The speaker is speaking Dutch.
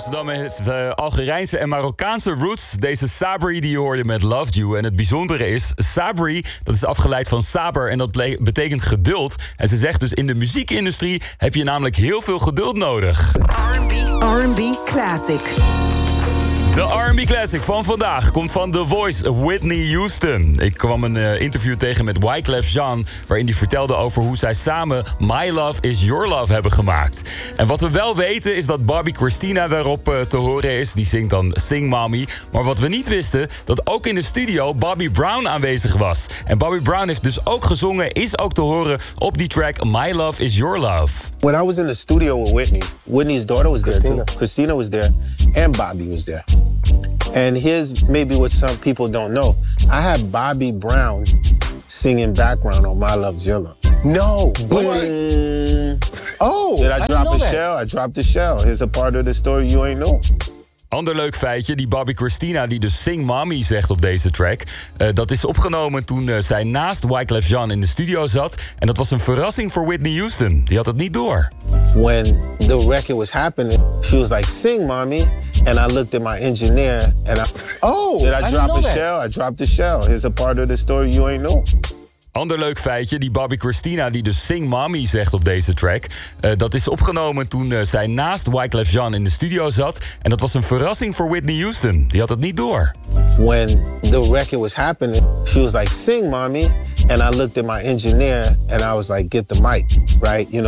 Amsterdam heeft Algerijnse en Marokkaanse roots. Deze Sabri die je hoorde met Loved You. En het bijzondere is, Sabri, dat is afgeleid van saber en dat betekent geduld. En ze zegt dus, in de muziekindustrie heb je namelijk heel veel geduld nodig. R&B Classic. De R&B Classic van vandaag komt van The Voice, Whitney Houston. Ik kwam een interview tegen met Wyclef Jean, waarin hij vertelde over hoe zij samen My Love Is Your Love hebben gemaakt. En wat we wel weten is dat Bobbi Kristina daarop te horen is. Die zingt dan Sing Mommy. Maar wat we niet wisten, dat ook in de studio Bobby Brown aanwezig was. En Bobby Brown heeft dus ook gezongen, is ook te horen op die track My Love Is Your Love. When I was in the studio with Whitney, Whitney's daughter was there too. Christina was there, and Bobby was there. And here's maybe what some people don't know. I had Bobby Brown singing background on My Love's Your Love. No, what? Oh, Did I drop a shell? I dropped a shell. Here's a part of the story you ain't know. Ander leuk feitje, die Bobbi Kristina die dus Sing Mommy zegt op deze track. Dat is opgenomen toen zij naast Wyclef Jean in de studio zat. En dat was een verrassing voor Whitney Houston. Die had het niet door. When the record was happening, she was like, Sing Mommy. And I looked at my engineer and Did I drop a shell? I dropped a shell. Here's a part of the story you ain't know. Ander leuk feitje, die Bobbi Kristina die dus Sing Mommy zegt op deze track. Dat is opgenomen toen zij naast Wyclef Jean in de studio zat. En dat was een verrassing voor Whitney Houston. Die had het niet door. When the record was happening, she was like, Sing Mommy. And I looked at my engineer and I was like, get the mic, right? You know.